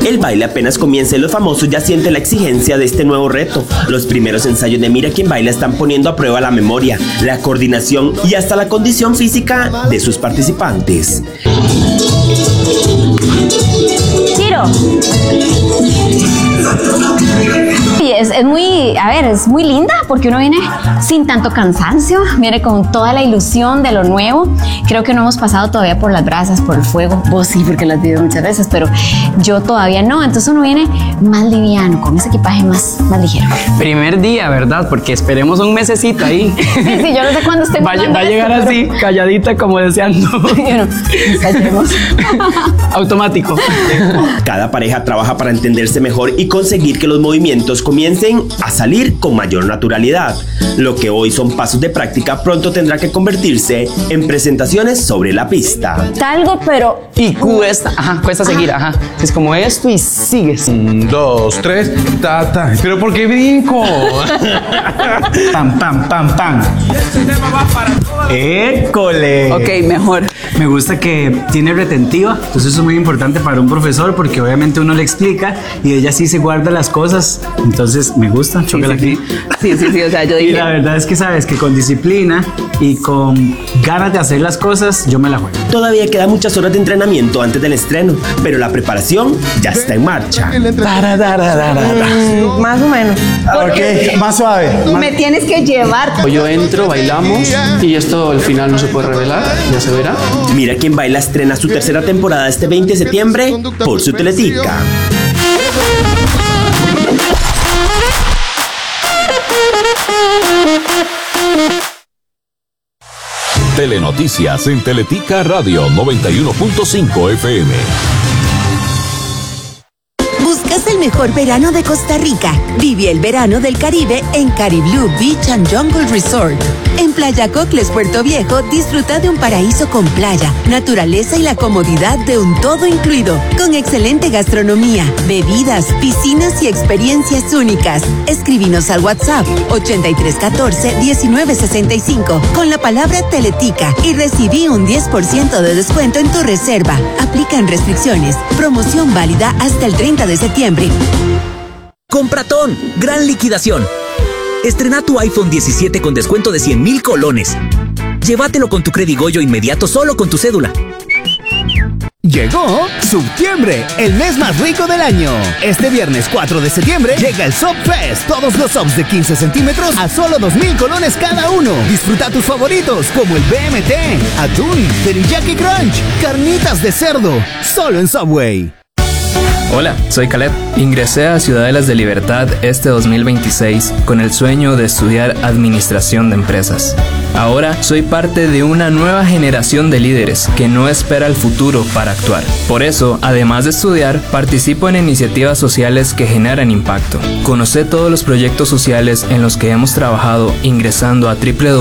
El baile apenas comienza y los famosos ya sienten la exigencia de este nuevo reto. Los primeros ensayos de Mira quién baila están poniendo a prueba la memoria, la coordinación y hasta la condición física de sus participantes. Giro. Y es muy, es muy linda porque uno viene sin tanto cansancio, viene con toda la ilusión de lo nuevo. Creo que no hemos pasado todavía por las brasas, por el fuego. Vos sí, porque las vivido muchas veces, pero yo todavía no. Entonces uno viene más liviano, con ese equipaje más ligero. Primer día, ¿verdad? Porque esperemos un mesecito ahí. Sí, yo no sé cuándo esté. Va a llegar esto, así, pero calladita como deseando. Callemos. Automático. Cada pareja trabaja para entenderse mejor y conseguir que los movimientos comiencen a salir con mayor naturalidad. Lo que hoy son pasos de práctica pronto tendrá que convertirse en presentaciones sobre la pista. Algo, pero... Y cuesta seguir, Es como esto y sigues. 1, 2, 3, ta. ¿Pero por qué brinco? Pam, pam, pam, pam. ¡École! Ok, mejor. Me gusta que tiene retentiva, entonces eso es muy importante para un profesor porque obviamente uno le explica y ella sí se guarda las cosas, entonces me gusta, chócala aquí. Sí, o sea, yo dije... Y la verdad es que sabes que con disciplina y con ganas de hacer las cosas, yo me la juego. Todavía quedan muchas horas de entrenamiento antes del estreno, pero la preparación ya está en marcha. Más o menos. Ok, más suave. Me tienes que llevar. Yo entro, bailamos y esto al final no se puede revelar, ya se verá. Mira quién baila estrena su tercera temporada este 20 de septiembre por su Teletica. Telenoticias en Teletica Radio 91.5 FM. ¿Buscas el mejor verano de Costa Rica? Vive el verano del Caribe en Cariblú Beach and Jungle Resort. En Playa Cocles, Puerto Viejo, disfruta de un paraíso con playa, naturaleza y la comodidad de un todo incluido, con excelente gastronomía, bebidas, piscinas y experiencias únicas. Escríbenos al WhatsApp 8314-1965 con la palabra Teletica y recibí un 10% de descuento en tu reserva. Aplican restricciones. Promoción válida hasta el 30 de septiembre. Compratón, gran liquidación. Estrena tu iPhone 17 con descuento de 100,000 colones. Llévatelo con tu Credigoyo inmediato solo con tu cédula. Llegó Subtiembre, el mes más rico del año. Este viernes 4 de septiembre llega el Subfest. Todos los subs de 15 centímetros a solo 2,000 colones cada uno. Disfruta tus favoritos como el BMT, atún, teriyaki crunch, carnitas de cerdo. Solo en Subway. Hola, soy Caleb. Ingresé a Ciudadelas de Libertad este 2026 con el sueño de estudiar Administración de Empresas. Ahora soy parte de una nueva generación de líderes que no espera el futuro para actuar. Por eso, además de estudiar, participo en iniciativas sociales que generan impacto. Conoce todos los proyectos sociales en los que hemos trabajado ingresando a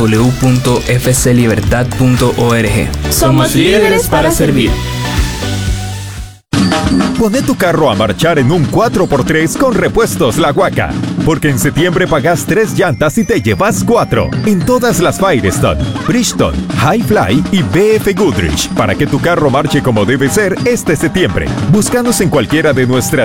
www.fclibertad.org. Somos líderes para servir. Pone tu carro a marchar en un 4x3 con Repuestos La Huaca. Porque en septiembre pagas 3 llantas y te llevas 4. En todas las Firestone, Bridgestone, Highfly y BF Goodrich. Para que tu carro marche como debe ser este septiembre. Búscanos en cualquiera de nuestras